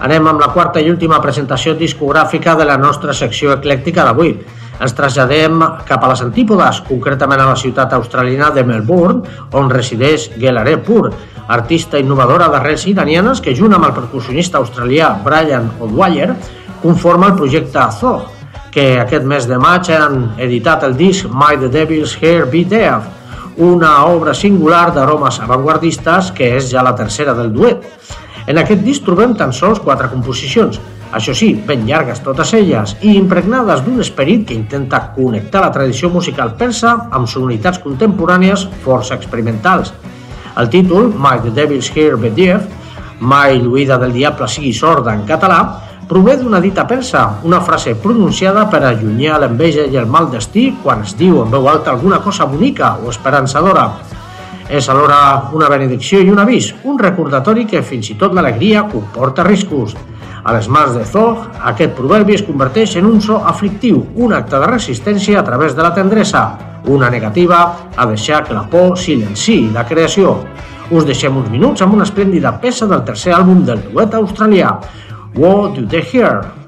Anem amb la quarta i última presentació discogràfica de la nostra secció eclèctica d'avui. Ens traslladem cap a les antípodes, concretament a la ciutat australiana de Melbourne, on resideix Gelare Pur, artista innovadora d'arrels iranianes que, junt amb el percussionista australià Brian O'Dwyer, conforma el projecte Zog, que aquest mes de maig han editat el disc May the Devil's Hair Be There, una obra singular d'aromes avantguardistes que és ja la tercera del duet. En aquest disc trobem tan sols 4 composicions, això sí, ben llargues totes elles i impregnades d'un esperit que intenta connectar la tradició musical persa amb sonoritats contemporànies força experimentals. El títol, May the Devil's Hair Be There, Mai l'oïda del diable sigui sorda en català, prové d'una dita persa, una frase pronunciada per allunyar l'enveja i el mal destí quan es diu en veu alta alguna cosa bonica o esperançadora. És alhora una benedicció i un avís, un recordatori que fins i tot l'alegria comporta riscos. A les mans de Zog, aquest proverbi es converteix en un so aflictiu, un acte de resistència a través de la tendresa, una negativa a deixar que la por silenciï la creació. Us deixem uns minuts amb una esplèndida peça del tercer àlbum del duet australià, What Do They Hear?